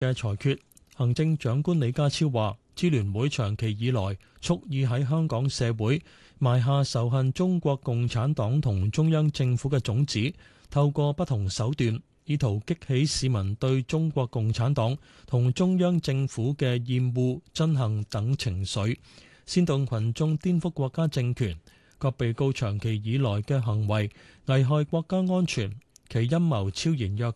嘅裁決。行政長官李家超話，支聯會長期以來蓄意喺香港社會埋下仇恨中國共產黨同中央政府嘅種子，透過不同手段，意圖激起市民對中國共產黨同中央政府嘅厭惡、憎恨等情緒，煽動群眾顛覆國家政權。各被告長期以來嘅行為危害國家安全，其陰謀昭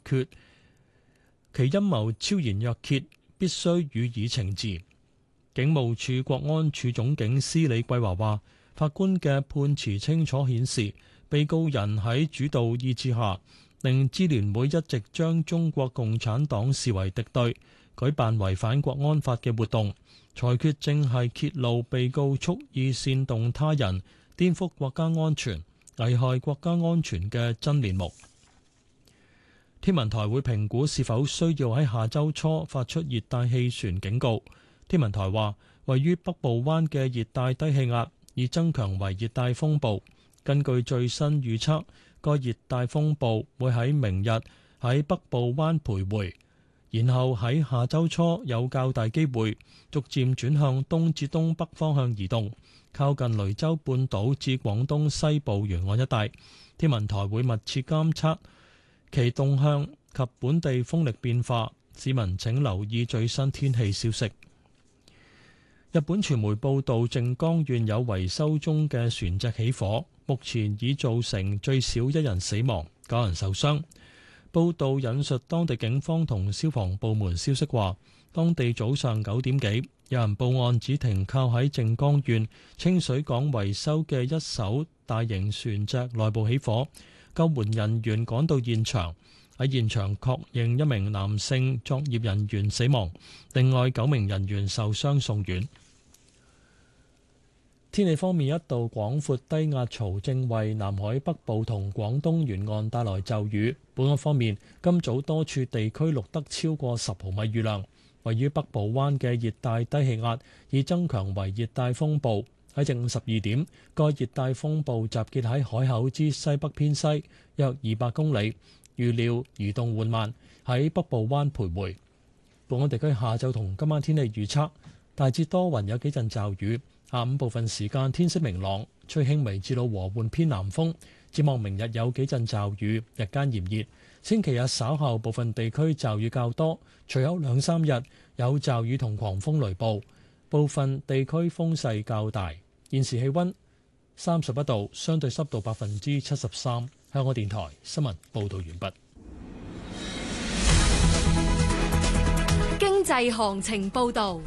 然若揭，必須予以懲治。警務處國安處總警司李桂華話，法官嘅判詞清楚顯示，被告人喺主導意志下，令支聯會一直將中國共產黨視為敵對，舉辦違反國安法嘅活動。裁決正係揭露被告蓄意煽動他人顛覆國家安全、危害國家安全嘅真面目。天文台會評估是否需要喺下週初發出熱帶氣旋警告。天文台話，位於北部灣嘅熱帶低氣壓已增強為熱帶風暴。根據最新預測，該熱帶風暴會喺明日喺北部灣徘徊，然後喺下週初有較大機會逐漸轉向東至東北方向移動，靠近雷州半島至廣東西部沿岸一帶。天文台會密切監測其動向及本地風力變化，市民請留意最新天氣消息。日本傳媒報道，靜岡縣有維修中嘅船隻起火，目前已造成最少1人死亡，9人受傷。報道引述當地警方同消防部門消息話，當地早上9點幾，有人報案指停靠喺靜岡縣清水港維修嘅一艘大型船隻內部起火，救援人員趕到現場，喺現場確認1名男性作業人員死亡，另外9名人員受傷送院。天氣方面，一道廣闊低壓槽正為南海北部同廣東沿岸帶來驟雨。本港方面，今早多處地區錄得超過10毫米雨量。位於北部灣嘅熱帶低氣壓已增強為熱帶風暴。喺正午12點，該熱帶風暴集結喺海口之西北偏西約200公里，預料移動緩慢，喺北部灣徘徊。本港地區下晝同今晚天氣預測，大致多雲，有幾陣驟雨。下午部分時間天色明朗，吹輕微至到和緩偏南風。展望明日有幾陣驟雨，日間炎熱。星期日稍後部分地區驟雨較多，隨後2-3日有驟雨同狂風雷暴，部分地區風勢較大。現時氣溫31度，相對濕度73%。香港電台新聞報道完畢。 經濟行情報道。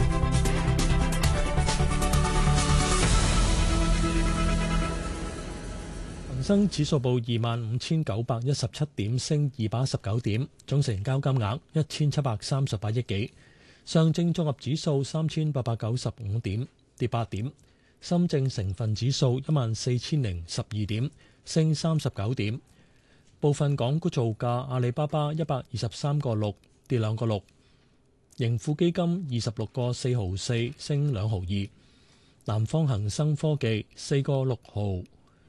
恒生指數報25,917點，升219點，總成交金額1738億幾。上證綜合指數3,895點，跌8點。深證成分指數14,012點，升39點。部分港股造價，阿里巴巴123個6，跌2個6。盈富基金26個4毫4，升2毫2。南方恒生科技4個6毫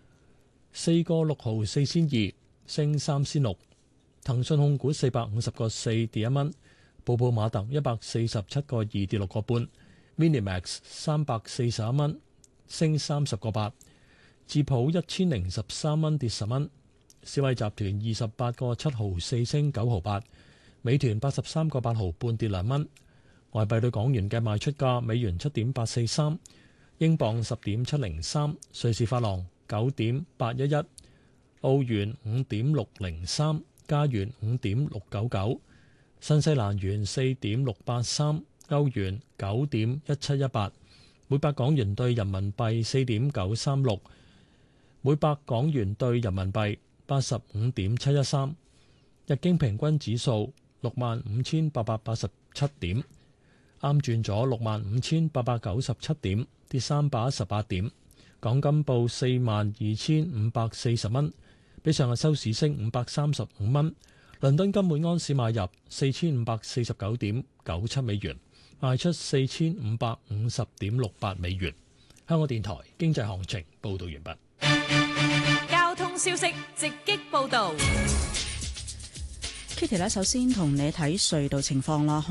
4仙2，升3仙6。騰訊控股450個4，跌1蚊。寶寶馬特147個2，跌6個半。Minimax 341蚊，升30個8。智普1013蚊，跌10蚊。小偉集團28個7毫4，升9毫8。美團83個8毫半，跌2蚊。外幣對港元嘅賣出價：美元7.843，英鎊10.703，瑞士法郎9.811，澳元5.603，加元5.699，新西蘭元4.683，歐元9.1718，每百港元對人民幣4.936，每百港元對人民幣85.713。日經平均指數65,887點，啱轉咗65,897點，跌318點。港金報42,540蚊，比上日收市升535蚊。倫敦金每盎司買入4,549.97美元，賣出4,550.68美元。香港電台經濟行情報道完畢。 交通消息直擊報道。 Kitty 呢，首先同你睇隧道情況啦。